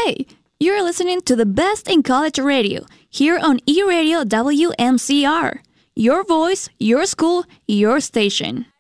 Hey, you're listening to the best in college radio here on eRadio WMCR. Your voice, your school, your station.